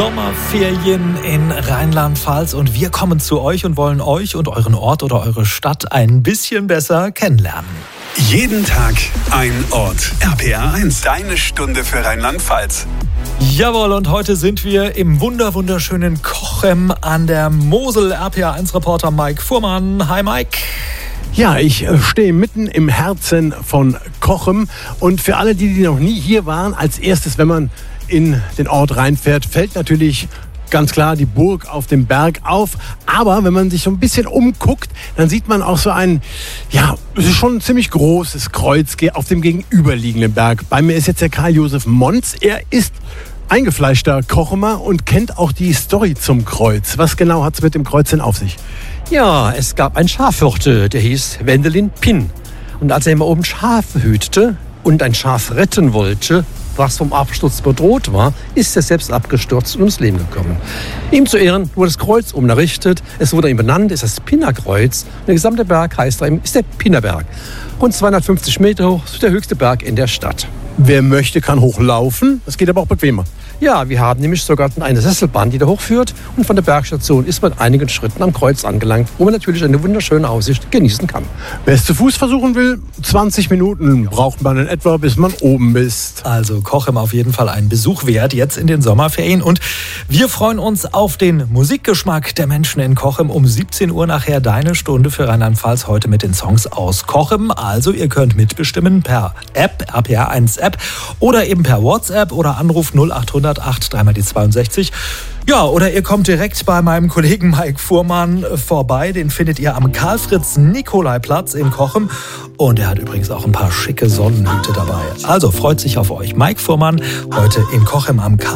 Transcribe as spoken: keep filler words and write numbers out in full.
Sommerferien in Rheinland-Pfalz und wir kommen zu euch und wollen euch und euren Ort oder eure Stadt ein bisschen besser kennenlernen. Jeden Tag ein Ort. R P R eins, deine Stunde für Rheinland-Pfalz. Jawohl, und heute sind wir im wunder wunderschönen Cochem an der Mosel. R P R eins Reporter Mike Fuhrmann. Hi Mike. Ja, ich stehe mitten im Herzen von Cochem und für alle, die, die noch nie hier waren, als erstes, wenn man in den Ort reinfährt, fällt natürlich ganz klar die Burg auf dem Berg auf. Aber wenn man sich so ein bisschen umguckt, dann sieht man auch so ein, ja, es ist schon ein ziemlich großes Kreuz auf dem gegenüberliegenden Berg. Bei mir ist jetzt der Karl-Josef Monz. Er ist eingefleischter Cochemer und kennt auch die Story zum Kreuz. Was genau hat es mit dem Kreuz denn auf sich? Ja, es gab einen Schafhirte, der hieß Wendelin Pinn. Und als er immer oben Schafe hütete und ein Schaf retten wollte, was vom Absturz bedroht war, ist er selbst abgestürzt und ums Leben gekommen. Ihm zu Ehren wurde das Kreuz oben errichtet. Es wurde ihm benannt, ist das Pinnerkreuz. Und der gesamte Berg heißt er, ist der Pinnerberg. Rund zweihundertfünfzig Meter hoch, ist der höchste Berg in der Stadt. Wer möchte, kann hochlaufen. Das geht aber auch bequemer. Ja, wir haben nämlich sogar eine Sesselbahn, die da hochführt. Und von der Bergstation ist man einigen Schritten am Kreuz angelangt, wo man natürlich eine wunderschöne Aussicht genießen kann. Wer es zu Fuß versuchen will, zwanzig Minuten braucht man in etwa, bis man oben ist. Also Cochem auf jeden Fall einen Besuch wert, jetzt in den Sommerferien. Und wir freuen uns auf den Musikgeschmack der Menschen in Cochem. Um siebzehn Uhr nachher deine Stunde für Rheinland-Pfalz, heute mit den Songs aus Cochem. Also ihr könnt mitbestimmen per App, R P R eins App oder eben per WhatsApp oder Anruf null acht hundert acht drei mal die zweiundsechzig. Ja, oder ihr kommt direkt bei meinem Kollegen Mike Fuhrmann vorbei. Den findet ihr am Karl-Fritz-Nikolai-Platz in Cochem. Und er hat übrigens auch ein paar schicke Sonnenhüte dabei. Also freut sich auf euch. Mike Fuhrmann heute in Cochem am Karl